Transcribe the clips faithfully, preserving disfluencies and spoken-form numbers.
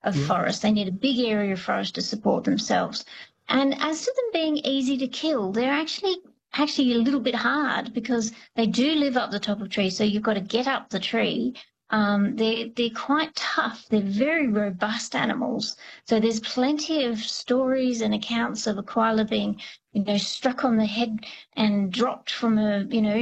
of Yeah. forest. They need a big area of forest to support themselves. And as to them being easy to kill, they're actually actually a little bit hard because they do live up the top of trees. So you've got to get up the tree. Um, they're they're quite tough. They're very robust animals. So there's plenty of stories and accounts of a koala being, you know, struck on the head and dropped from a, you know,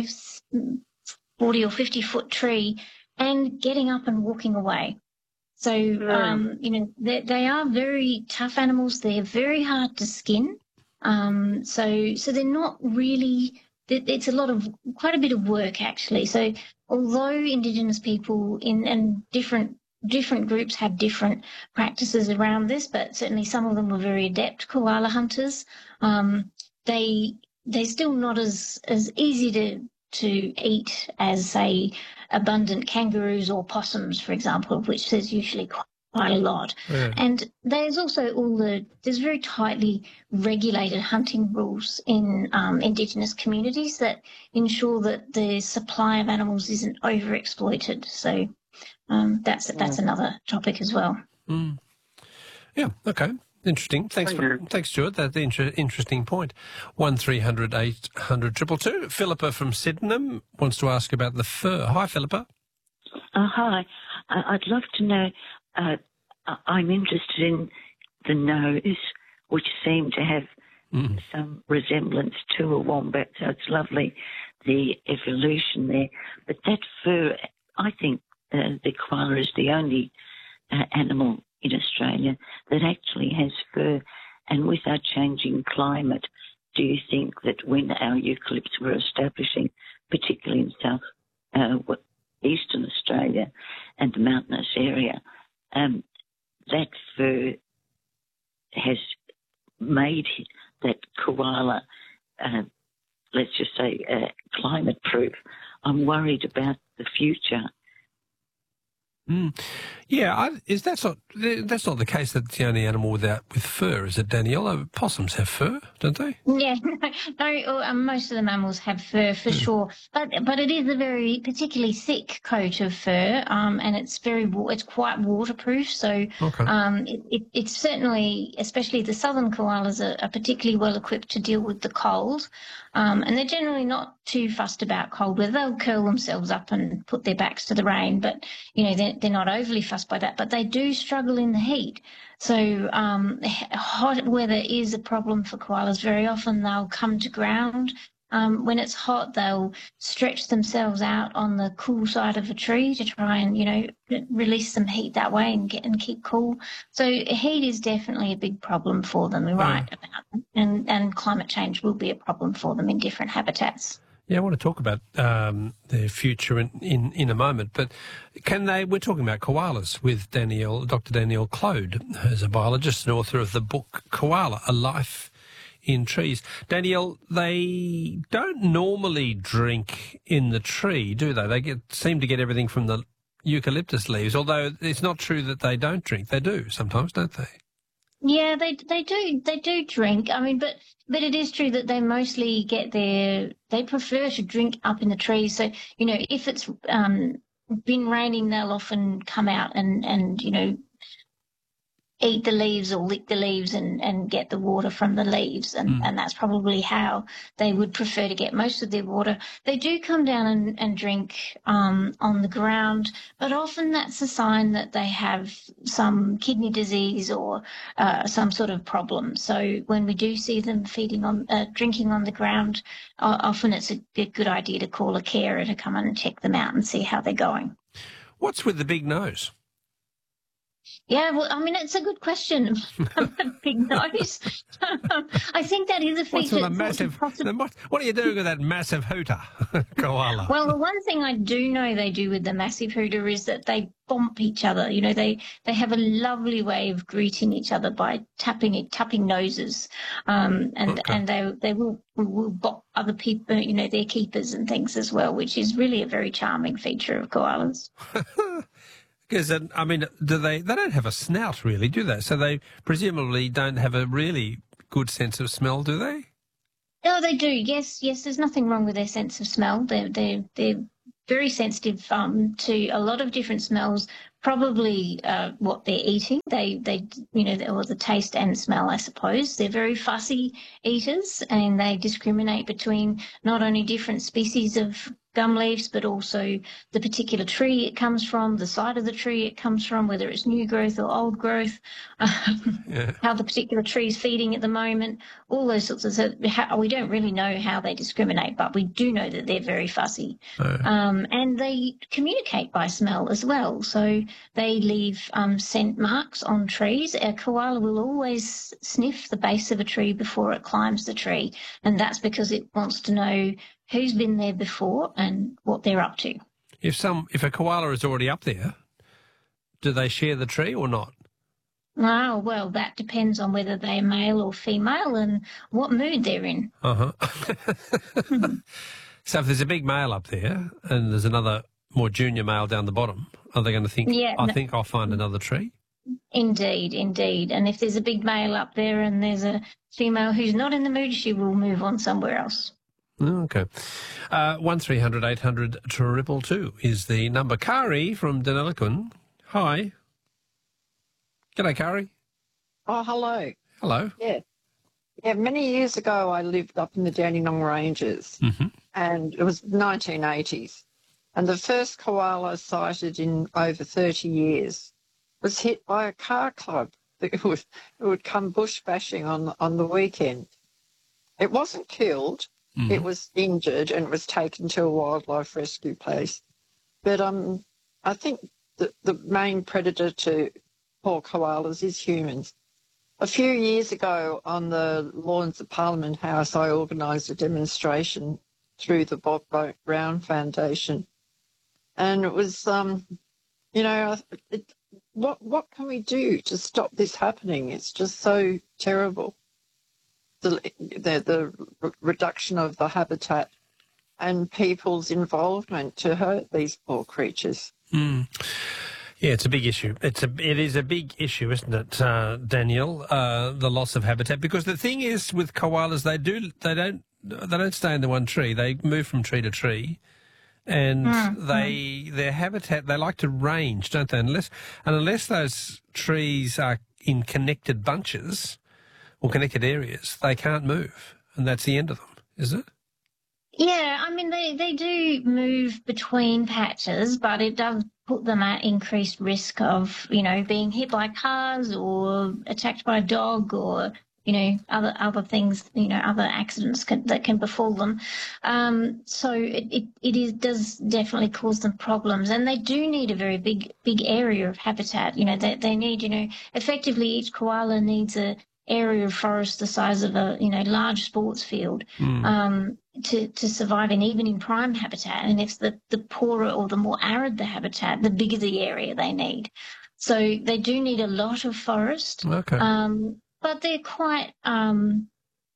forty or fifty foot tree and getting up and walking away. So, um, you know, they, they are very tough animals. They're very hard to skin. Um, so, so they're not really, it's a lot of, quite a bit of work actually. So although Indigenous people in and different different groups have different practices around this, but certainly some of them were very adept koala hunters, um, they, they're still not as, as easy to, to eat as, say, abundant kangaroos or possums, for example, of which there's usually quite a lot. Yeah. And there's also all the, there's very tightly regulated hunting rules in um, Indigenous communities that ensure that the supply of animals isn't overexploited. So um, that's that's another topic as well. Mm. Yeah, okay. Interesting. Thanks, for, thanks, Stuart. That's an inter- interesting point. One three hundred eight hundred two two two. Philippa from Sydenham wants to ask about the fur. Hi, Philippa. Uh, hi. I- I'd love to know, uh, I- I'm interested in the nose, which seemed to have Mm. some resemblance to a wombat, so it's lovely, the evolution there. But that fur, I think uh, the koala is the only uh, animal in Australia that actually has fur. And with our changing climate, do you think that when our eucalypts were establishing, particularly in south uh, eastern Australia and the mountainous area, um, that fur has made that koala, uh, let's just say, uh, climate-proof? I'm worried about the future. Mm. Yeah, I, is that's not that's not the case that it's the only animal without with fur, is it, Danielle? Possums have fur, don't they? Yeah, no, no um, most of the mammals have fur for Mm. sure, but but it is a very particularly thick coat of fur, um, and it's very wa- it's quite waterproof. So Okay. um, it, it, it's certainly, especially the southern koalas, are, are particularly well equipped to deal with the cold, um, and they're generally not too fussed about cold weather. They'll curl themselves up and put their backs to the rain, but you know they're, they're not overly fussed by that. But they do struggle in the heat. So um, hot weather is a problem for koalas. Very often they'll come to ground. Um, when it's hot, they'll stretch themselves out on the cool side of a tree to try and, you know, release some heat that way and get and keep cool. So heat is definitely a big problem for them, you're right about them. And, and climate change will be a problem for them in different habitats. Yeah, I want to talk about um, their future in, in, in a moment, but can they, we're talking about koalas with Danielle, Doctor Danielle Clode, who's a biologist and author of the book Koala, A Life in Trees. Danielle, they don't normally drink in the tree, do they? They get, seem to get everything from the eucalyptus leaves, although it's not true that they don't drink. They do sometimes, don't they? Yeah, they they do they do drink. I mean, but but it is true that they mostly get their they prefer to drink up in the trees. So you know, if it's um, been raining, they'll often come out and and you know eat the leaves or lick the leaves and, and get the water from the leaves. And, Mm. and that's probably how they would prefer to get most of their water. They do come down and, and drink um, on the ground, but often that's a sign that they have some kidney disease or uh, some sort of problem. So when we do see them feeding on, uh, drinking on the ground, uh, often it's a, a good idea to call a carer to come and check them out and see how they're going. What's with the big nose? Yeah, well, I mean, it's a good question. Big nose. I think that is a What's feature. with a massive, Possibly... what, what are you doing with that massive hooter, koala? Well, the one thing I do know they do with the massive hooter is that they bump each other. You know, they, they have a lovely way of greeting each other by tapping tapping noses, um, and Okay. and they they will will bop other people, you know, their keepers and things as well, which is really a very charming feature of koalas. Because, uh, I mean, do they, they don't have a snout really, do they? So they presumably don't have a really good sense of smell, do they? Oh, they do. Yes, yes. There's nothing wrong with their sense of smell. They're they're they're very sensitive um, to a lot of different smells, probably uh, what they're eating. They, they, you know, or the taste and smell, I suppose. They're very fussy eaters, and they discriminate between not only different species of gum leaves, but also the particular tree it comes from, the side of the tree it comes from, whether it's new growth or old growth, um, Yeah. how the particular tree is feeding at the moment, all those sorts of so how, we don't really know how they discriminate, but we do know that they're very fussy. Oh. Um, and they communicate by smell as well. So they leave um, scent marks on trees. A koala will always sniff the base of a tree before it climbs the tree, and that's because it wants to know who's been there before and what they're up to. If some, if a koala is already up there, do they share the tree or not? Oh, well, that depends on whether they're male or female and what mood they're in. Uh-huh. So if there's a big male up there and there's another more junior male down the bottom, are they going to think, Yeah, I no- think I'll find another tree? Indeed, indeed. And if there's a big male up there and there's a female who's not in the mood, she will move on somewhere else. Oh, okay. Uh, one three hundred eight hundred triple two is the number. Kari from Deniliquin. Hi. G'day, Kari. Oh, hello. Hello. Yeah. Yeah, many years ago I lived up in the Dandenong Ranges, Mm-hmm. and it was nineteen eighties. And the first koala sighted in over thirty years was hit by a car club. It would, it would come bush bashing on, on the weekend. It wasn't killed. Mm-hmm. It was injured and was taken to a wildlife rescue place. But um, I think the, the main predator to poor koalas is humans. A few years ago on the lawns of Parliament House, I organised a demonstration through the Bob Brown Foundation. And it was, um, you know, it, what what can we do to stop this happening? It's just so terrible. The, the, the re- reduction of the habitat and people's involvement to hurt these poor creatures. Mm. Yeah, it's a big issue. It's a, it is a big issue, isn't it, uh, Danielle? Uh, the loss of habitat, because the thing is with koalas, they do they don't they don't stay in the one tree. They move from tree to tree, and Mm, they their habitat they like to range, don't they? Unless and unless those trees are in connected bunches or connected areas, they can't move, and that's the end of them, is it? Yeah, I mean, they, they do move between patches, but it does put them at increased risk of, you know, being hit by cars or attacked by a dog or, you know, other other things, you know, other accidents can, that can befall them. Um, so it, it, it is does definitely cause them problems. And they do need a very big, big area of habitat. You know, they, they need, you know, effectively each koala needs a area of forest the size of a, you know, large sports field. Mm. Um, to, to survive, and even in prime habitat. And if the, the poorer or the more arid the habitat, the bigger the area they need. So they do need a lot of forest, Okay. um, but they're quite, um,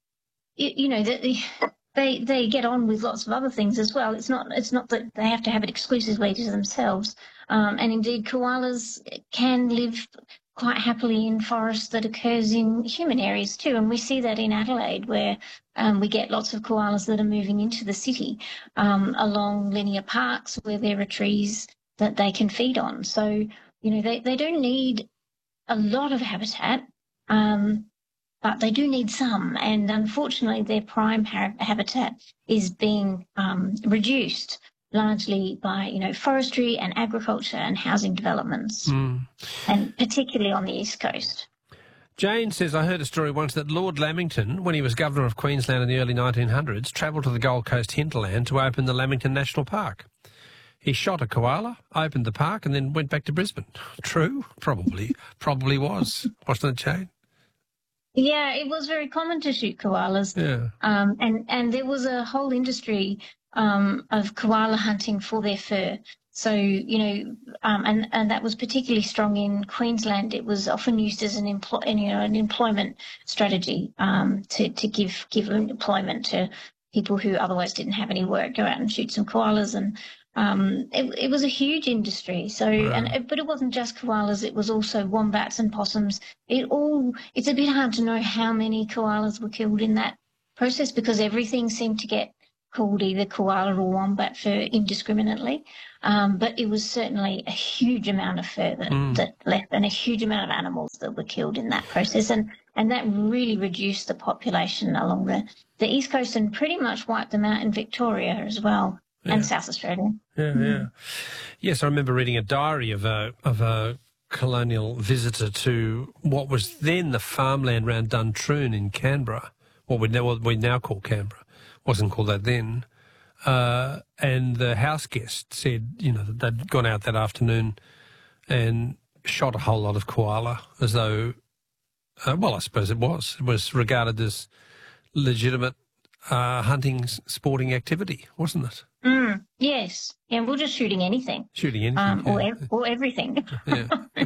you, you know, they, they they get on with lots of other things as well. It's not it's not that they have to have it exclusively to themselves. Um, and indeed, koalas can live quite happily in forests that occurs in human areas too. And we see that in Adelaide, where um, we get lots of koalas that are moving into the city um, along linear parks where there are trees that they can feed on. So, you know, they, they don't need a lot of habitat, um, but they do need some. And unfortunately, their prime ha- habitat is being um, reduced largely by, you know, forestry and agriculture and housing developments, Mm. and particularly on the East Coast. Jane says, I heard a story once that Lord Lamington, when he was Governor of Queensland in the early nineteen hundreds, travelled to the Gold Coast hinterland to open the Lamington National Park. He shot a koala, opened the park, and then went back to Brisbane. True? Probably. Probably was. Wasn't it, Jane? Yeah, it was very common to shoot koalas. Yeah. Um, and, and there was a whole industry um, of koala hunting for their fur. So, you know, um, and, and that was particularly strong in Queensland. It was often used as an employ, you know, an employment strategy um, to, to give give employment to people who otherwise didn't have any work. Go out and shoot some koalas, and um, it, it was a huge industry. So, Right. and it, but it wasn't just koalas; it was also wombats and possums. It all it's a bit hard to know how many koalas were killed in that process because everything seemed to get called either koala or wombat fur indiscriminately, um, but it was certainly a huge amount of fur that, Mm. that left and a huge amount of animals that were killed in that process. And, and that really reduced the population along the, the East Coast and pretty much wiped them out in Victoria as well, Yeah. and South Australia. Yeah, yeah. Yes, I remember reading a diary of a of a colonial visitor to what was then the farmland around Duntroon in Canberra, what we now, what we now call Canberra. Wasn't called that then. Uh, and the house guest said, you know, that they'd gone out that afternoon and shot a whole lot of koala as though, uh, well, I suppose it was. It was regarded as legitimate uh, hunting, sporting activity, wasn't it? Mm, yes. Yeah, we're just shooting anything. Shooting anything. Um, yeah. or, ev- or everything. Yeah.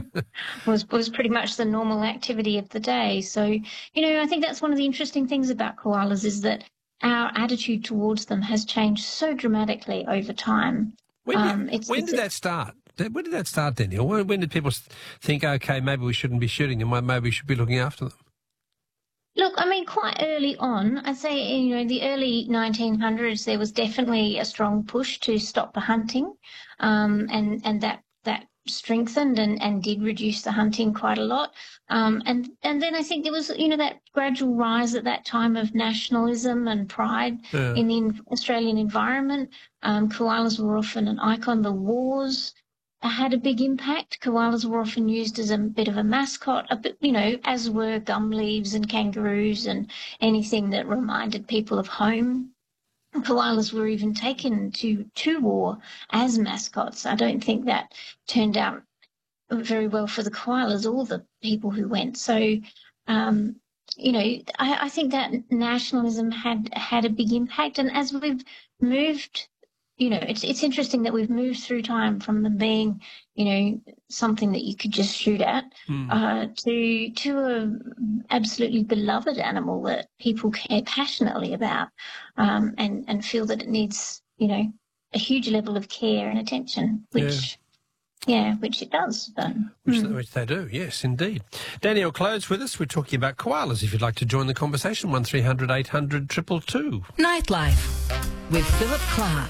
was was pretty much the normal activity of the day. So, you know, I think that's one of the interesting things about koalas is that our attitude towards them has changed so dramatically over time. When did, Um, it's- when it's- did that start? When did that start, Daniel? When, when did people think, okay, maybe we shouldn't be shooting them, maybe we should be looking after them? Look, I mean, quite early on, I'd say, you know, in the early nineteen hundreds, there was definitely a strong push to stop the hunting, um, and and that that strengthened and, and did reduce the hunting quite a lot. Um, and and then I think there was, you know, that gradual rise at that time of nationalism and pride Yeah. in the Australian environment. Um, koalas were often an icon. The wars had a big impact. Koalas were often used as a bit of a mascot, a bit, you know, as were gum leaves and kangaroos and anything that reminded people of home. Koalas were even taken to, to war as mascots. I don't think that turned out very well for the koalas or the people who went. So, um, you know, I, I think that nationalism had had a big impact. And as we've moved, you know, it's it's interesting that we've moved through time from them being, you know, something that you could just shoot at, Mm. uh, to to a absolutely beloved animal that people care passionately about, um, and and feel that it needs, you know, a huge level of care and attention, which. Yeah, which it does. But, Which, mm. which they do, yes, indeed. Danielle Clode's with us. We're talking about koalas. If you'd like to join the conversation, one three hundred eight hundred two two two. Nightlife with Philip Clark.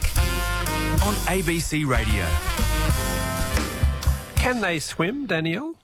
On A B C Radio. Can they swim, Danielle?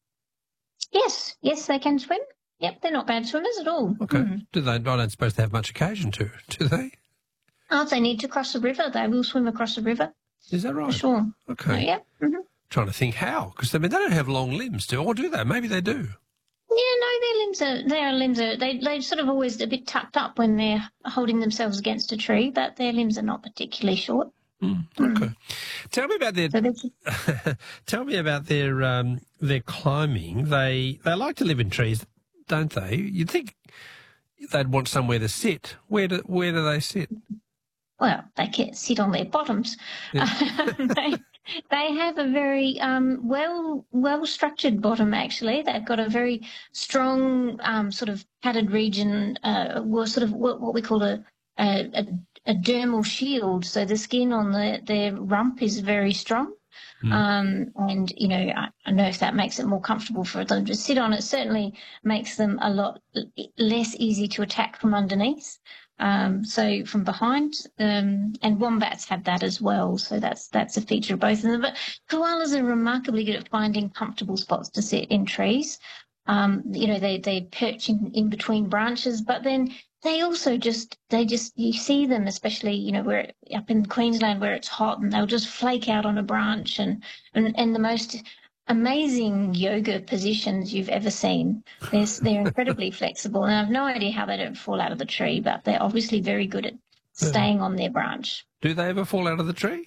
Yes, yes, they can swim. Yep, they're not bad swimmers at all. Okay. Mm. Do they? I don't suppose they have much occasion to, do they? Oh, if they need to cross a river, they will swim across a river, Is that for right? sure. Okay. Oh, yeah. hmm Trying to think how, because I mean, they don't have long limbs, do or do they? Maybe they do. Yeah, no, their limbs are, their limbs are, they, they're sort of always a bit tucked up when they're holding themselves against a tree, but their limbs are not particularly short. Mm, okay. Tell me about their. So they're, Tell me about their um, their climbing. They they like to live in trees, don't they? You'd think they'd want somewhere to sit. Where do where do they sit? well, they can sit on their bottoms. Yeah. they, they have a very um, well well structured bottom. Actually, they've got a very strong um, sort of padded region, uh, well, sort of what, what we call a, a, a a dermal shield. So the skin on the, their rump is very strong. Mm. Um, and, you know, I, I know if that makes it more comfortable for them to sit on, it certainly makes them a lot l- less easy to attack from underneath. Um, so from behind, um, and wombats have that as well. So that's that's a feature of both of them. But koalas are remarkably good at finding comfortable spots to sit in trees. Um, you know, they, they perch in, in between branches, but then they also just, they just, you see them, especially, you know, where up in Queensland where it's hot, and they'll just flake out on a branch and, and, and the most amazing yoga positions you've ever seen. They're, they're incredibly flexible, and I've no idea how they don't fall out of the tree, but they're obviously very good at staying on their branch. Do they ever fall out of the tree?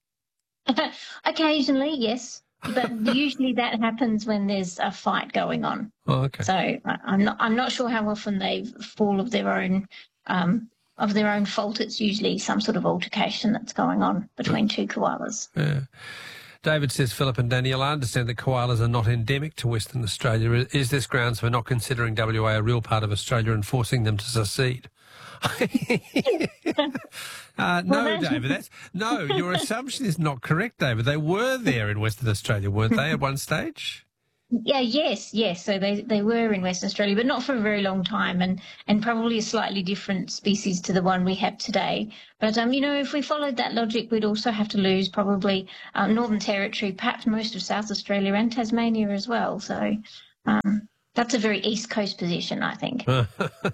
Occasionally, yes. But usually that happens when there's a fight going on. Oh, okay. So I- I'm not I'm not sure how often they fall of their own um, of their own fault. It's usually some sort of altercation that's going on between two koalas. Yeah. David says, Philip and Danielle, I understand that koalas are not endemic to Western Australia. Is this grounds for not considering W A a real part of Australia and forcing them to secede? uh, no, Well, that- David, that's no. Your assumption is not correct, David. They were there in Western Australia, weren't they, at one stage? Yeah, yes, yes. So they, they were in Western Australia, but not for a very long time, and, and probably a slightly different species to the one we have today. But, um, you know, if we followed that logic, we'd also have to lose probably uh, Northern Territory, perhaps most of South Australia and Tasmania as well. So um, that's a very East Coast position, I think. They're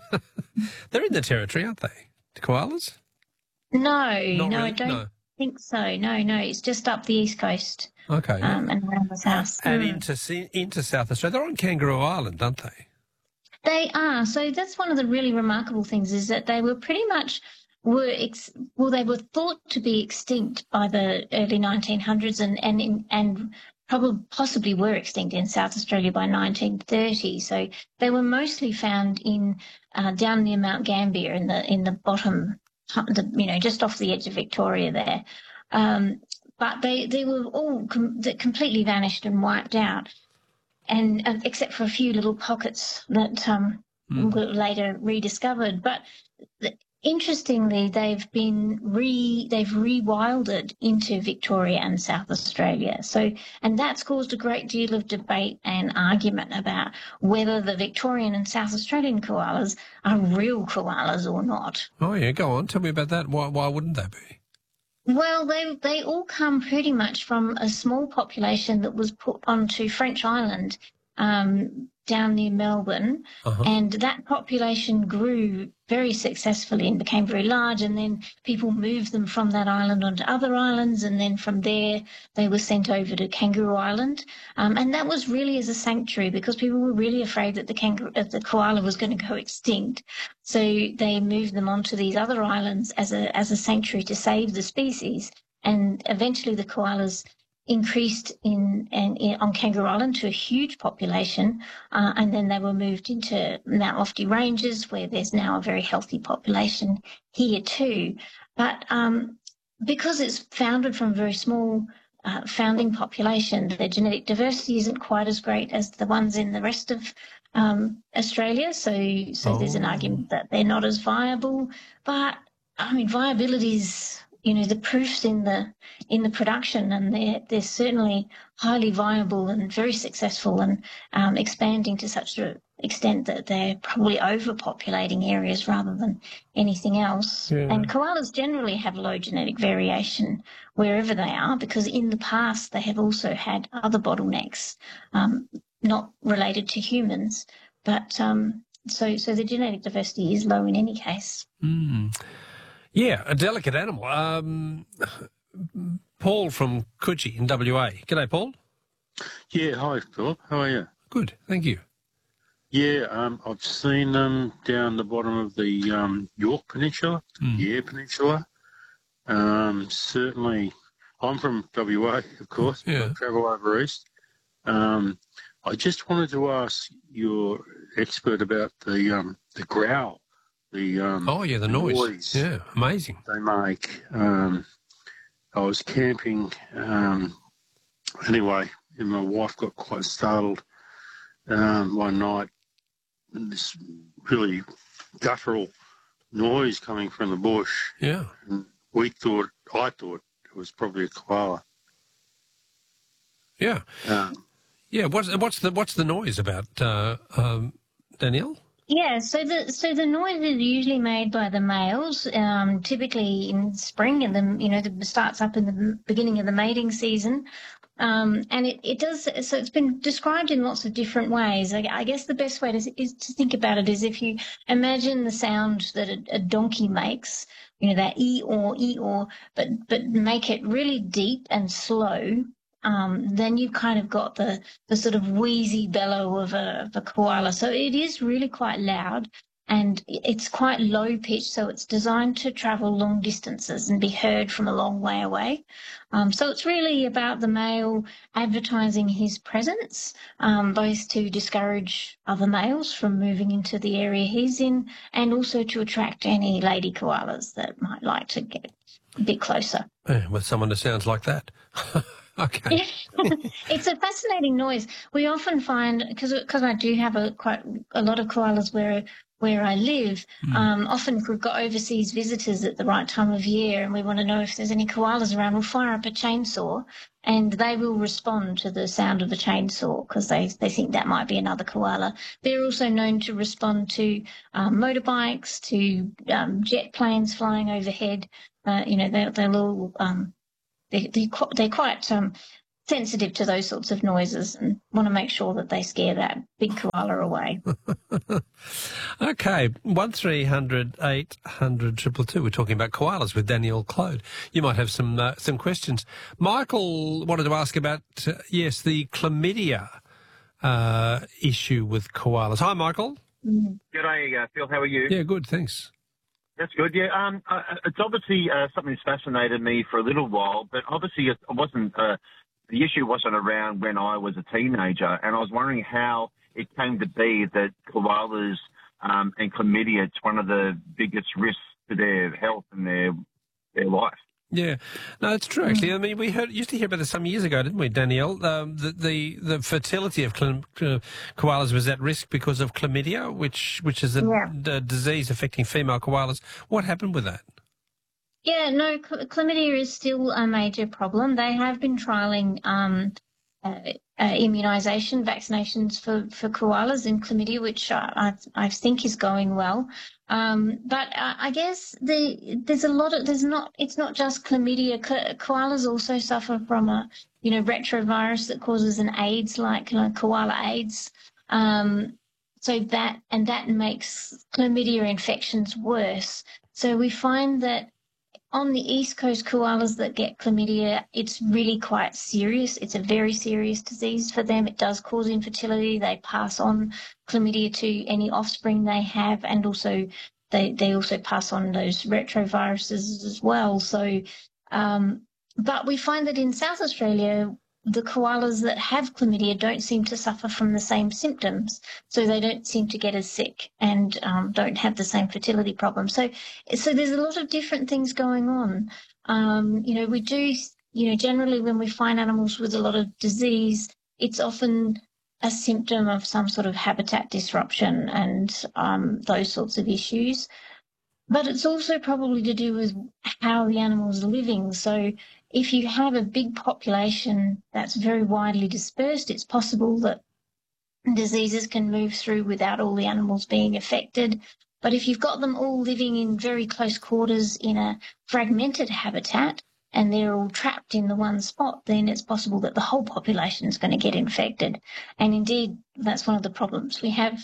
in the Territory, aren't they, the koalas? No, Not no, really? I don't No. think so. No, no, it's just up the East Coast Okay. um, and around the south. And Mm. into Se- into South Australia. They're on Kangaroo Island, aren't they? They are. So that's one of the really remarkable things is that they were pretty much were ex- well, they were thought to be extinct by the early nineteen hundreds and and in, and probably possibly were extinct in South Australia by nineteen thirty. So they were mostly found in uh, down near Mount Gambier in the in the bottom, the, you know, just off the edge of Victoria there. Um, but they they were all com- completely vanished and wiped out. And uh, except for a few little pockets that um, Mm. were later rediscovered. But the, interestingly, they've been re they've rewilded into Victoria and South Australia. So, and that's caused a great deal of debate and argument about whether the Victorian and South Australian koalas are real koalas or not. Oh, yeah, go on. Tell me about that. Why, why wouldn't they be? Well, they they all come pretty much from a small population that was put onto French Island um, down near Melbourne, Uh-huh. and that population grew very successfully and became very large, and then people moved them from that island onto other islands, and then from there they were sent over to Kangaroo Island, um, and that was really as a sanctuary because people were really afraid that the kangaroo, uh, the koala was going to go extinct. So they moved them onto these other islands as a as a sanctuary to save the species, and eventually the koalas increased in, in, in on Kangaroo Island to a huge population, uh, and then they were moved into Mount Lofty Ranges, where there's now a very healthy population here too. But um, because it's founded from a very small uh, founding population, their genetic diversity isn't quite as great as the ones in the rest of um, Australia. So, so there's an Oh. argument that they're not as viable. But I mean, viability is, you know, the proof's in the in the production, and they're they're certainly highly viable and very successful, and um, expanding to such an extent that they're probably overpopulating areas rather than anything else. Yeah. And koalas generally have low genetic variation wherever they are, because in the past they have also had other bottlenecks, um, not related to humans, but um, so so the genetic diversity is low in any case. Mm. Yeah, a delicate animal. Um, Paul from Coogee in W A. G'day, Paul. Yeah, hi, Philip. How are you? Good, thank you. Yeah, um, I've seen them down the bottom of the um, York Peninsula, Mm. Yare Peninsula. Um, certainly, I'm from W A, of course. Yeah. I travel over east. Um, I just wanted to ask your expert about the um, the growl, the um, Oh, yeah, the noise. noise. Yeah, amazing. they make. Um, I was camping um, anyway, and my wife got quite startled um, one night. And this really guttural noise coming from the bush. Yeah. And we thought, I thought it was probably a koala. Yeah. Um, Yeah, what's, what's, the, what's the noise about, uh, um, Danielle? Yeah, so the so the noise is usually made by the males, um, typically in spring, and then you know the starts up in the beginning of the mating season, um, and it, it does. So it's been described in lots of different ways. I, I guess the best way to, is to think about it is if you imagine the sound that a, a donkey makes, you know, that e or e or, but but make it really deep and slow. Um, then you've kind of got the, the sort of wheezy bellow of a, of a koala. So it is really quite loud, and it's quite low pitched. So it's designed to travel long distances and be heard from a long way away. Um, so it's really about the male advertising his presence, um, both to discourage other males from moving into the area he's in, and also to attract any lady koalas that might like to get a bit closer. Yeah, with someone that sounds like that. Okay. It's a fascinating noise. We often find, because because I do have a quite a lot of koalas where where I live, mm. um, often if we've got overseas visitors at the right time of year and we want to know if there's any koalas around, we'll fire up a chainsaw and they will respond to the sound of the chainsaw because they, they think that might be another koala. They're also known to respond to um, motorbikes, to um, jet planes flying overhead. Uh, you know, they're, they're little, um, they, they're, they're quite um, sensitive to those sorts of noises and want to make sure that they scare that big koala away. Okay, one three hundred eight hundred triple two. We're talking about koalas with Danielle Clode. You might have some uh, some questions. Michael wanted to ask about, uh, yes, the chlamydia uh, issue with koalas. Hi, Michael. Mm. G'day, uh, Phil. How are you? Yeah, good, thanks. That's good. Yeah, um, uh, it's obviously uh, something that's fascinated me for a little while, but obviously it wasn't. Uh, the issue wasn't around when I was a teenager, and I was wondering how it came to be that koalas um, and chlamydia, it's one of the biggest risks to their health and their their life. Yeah, no, it's true. Actually, I mean, we heard used to hear about this some years ago, didn't we, Danielle? Um, the, the the fertility of uh, koalas was at risk because of chlamydia, which which is a, yeah. a disease affecting female koalas. What happened with that? Yeah, no, chlamydia is still a major problem. They have been trialling um, uh, uh, immunisation, vaccinations for, for koalas and chlamydia, which I, I think is going well. Um, but uh, I guess the, there's a lot of, there's not, it's not just chlamydia. Ko- koalas also suffer from a, you know, retrovirus that causes an AIDS, like, you know, koala AIDS. Um, so that, and that makes chlamydia infections worse. So we find that on the East Coast, koalas that get chlamydia, it's really quite serious. It's a very serious disease for them. It does cause infertility. They pass on chlamydia to any offspring they have, and also they, they also pass on those retroviruses as well. So, um, but we find that in South Australia, the koalas that have chlamydia don't seem to suffer from the same symptoms, so they don't seem to get as sick and um, don't have the same fertility problem. So, so there's a lot of different things going on. Um, you know, we do, you know, generally when we find animals with a lot of disease, it's often a symptom of some sort of habitat disruption and um, those sorts of issues. But it's also probably to do with how the animal's living. So if you have a big population that's very widely dispersed, it's possible that diseases can move through without all the animals being affected. But if you've got them all living in very close quarters in a fragmented habitat and they're all trapped in the one spot, then it's possible that the whole population is going to get infected. And indeed, that's one of the problems we have.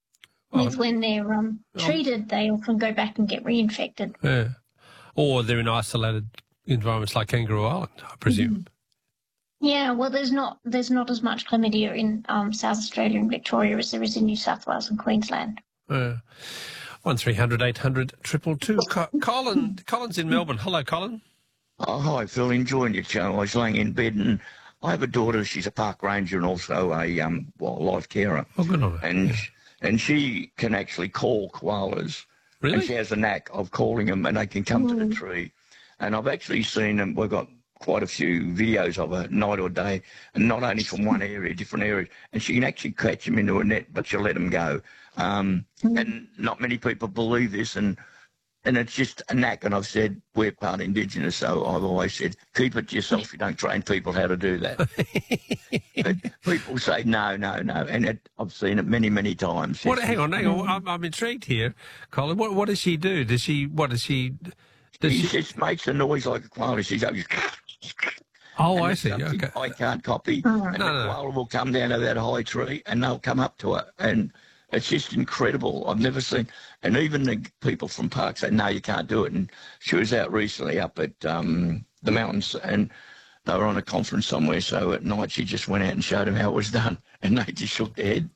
With when they're um, treated, they often go back and get reinfected. Yeah. Or they're in isolated environments like Kangaroo Island, I presume. Mm-hmm. Yeah, well, there's not there's not as much chlamydia in um, South Australia and Victoria as there is in New South Wales and Queensland. Uh, one three hundred eight hundred triple two. Co- Colin, Colin's in Melbourne. Hello, Colin. Oh, hi, Phil. Enjoying your channel. I was laying in bed and I have a daughter. She's a park ranger and also a um, wildlife carer. Oh, good on her. And yeah. And she can actually call koalas. Really? And she has a knack of calling them and they can come mm. to the tree. And I've actually seen them. We've got quite a few videos of her, night or day, and not only from one area, different areas. And she can actually catch them into a net, but she'll let them go. Um, mm. And not many people believe this. And and it's just a knack. And I've said we're part Indigenous, so I've always said keep it to yourself. You don't train people how to do that. But people say no, no, no, and it, I've seen it many, many times. What? Hang on, hang on. I'm, I'm intrigued here, Colin. What? What does she do? Does she? What does she? Does she, she just makes a noise like a koala. She goes. Oh, I see. Okay. I can't copy. Oh. And No, the no, no. koala will come down to that high tree, and they'll come up to her, and it's just incredible. I've never seen, and even the people from parks say, no, you can't do it. And she was out recently up at um, the mountains, and they were on a conference somewhere, so at night she just went out and showed them how it was done, and they just shook their head.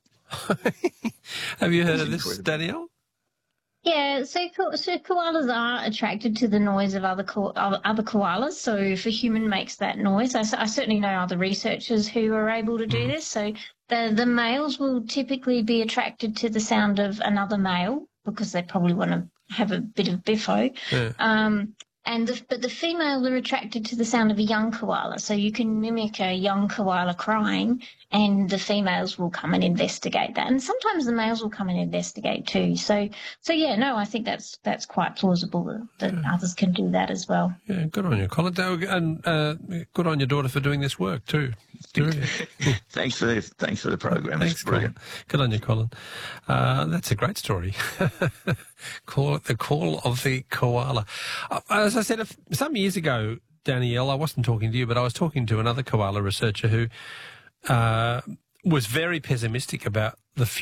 Have you heard It's of this, incredible. Danielle? Yeah, so, ko- so koalas are attracted to the noise of other ko- of other koalas. So if a human makes that noise, I, I certainly know other researchers who are able to do Mm. this. So the, the males will typically be attracted to the sound of another male because they probably want to have a bit of biffo. Yeah. Um, And the, but the females are attracted to the sound of a young koala. So you can mimic a young koala crying and the females will come and investigate that. And sometimes the males will come and investigate too. So, so yeah, no, I think that's that's quite plausible that, that yeah. others can do that as well. Yeah, good on you, Colin. And uh, good on your daughter for doing this work too. thanks for the, thanks for the program. Thanks, it's brilliant. Colin. Good on you, Colin. Uh, that's a great story. Call it the call of the koala. Uh, as I said some years ago, Danielle, I wasn't talking to you, but I was talking to another koala researcher who uh, was very pessimistic about the future.